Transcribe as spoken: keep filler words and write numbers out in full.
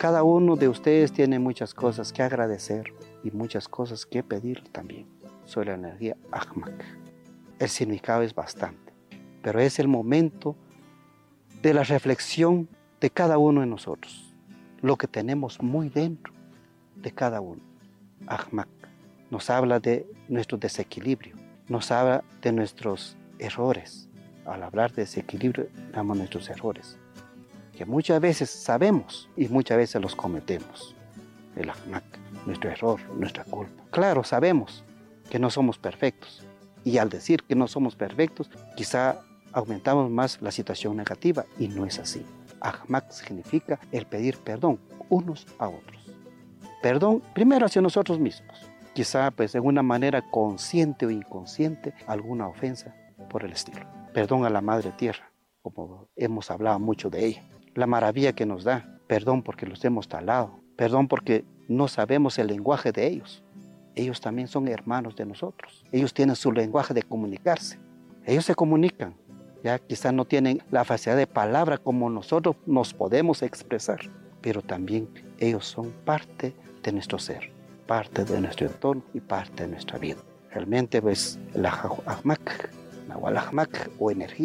cada uno de ustedes tiene muchas cosas que agradecer y muchas cosas que pedir también. Soy la energía Ajmak. El significado es bastante, pero es el momento de la reflexión de cada uno de nosotros, lo que tenemos muy dentro de cada uno. Ajmak nos habla de nuestro desequilibrio, nos habla de nuestros errores. Al hablar de desequilibrio, hablamos de nuestros errores, que muchas veces sabemos y muchas veces los cometemos. El Ajmak, nuestro error, nuestra culpa. Claro, sabemos que no somos perfectos, y al decir que no somos perfectos, quizá aumentamos más la situación negativa, y no es así. Ajmak significa el pedir perdón unos a otros. Perdón primero hacia nosotros mismos. Quizá pues de una manera consciente o inconsciente alguna ofensa por el estilo. Perdón a la Madre Tierra, como hemos hablado mucho de ella. La maravilla que nos da. Perdón porque los hemos talado. Perdón porque no sabemos el lenguaje de ellos. Ellos también son hermanos de nosotros. Ellos tienen su lenguaje de comunicarse. Ellos se comunican. Ya quizá no tienen la facilidad de palabra como nosotros nos podemos expresar. Pero también ellos son parte de nuestro ser, parte de nuestro entorno y parte de nuestra vida. Realmente pues el Ajmak, Nahual Ajmak o energía